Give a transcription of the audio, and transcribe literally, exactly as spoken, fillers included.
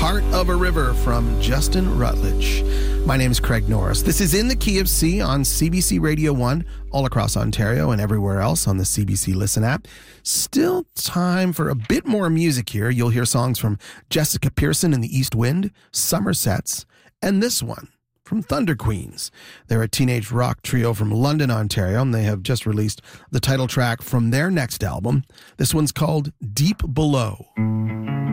Heart of a River from Justin Rutledge. My name is Craig Norris. This is In the Key of C on C B C Radio one, all across Ontario and everywhere else on the C B C Listen app. Still time for a bit more music here. You'll hear songs from Jessica Pearson and the East Wind, Somersets, and this one from Thunder Queens. They're a teenage rock trio from London, Ontario, and they have just released the title track from their next album. This one's called Deep Below.